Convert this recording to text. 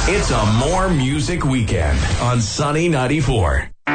It's a More Music Weekend on Sunny 94.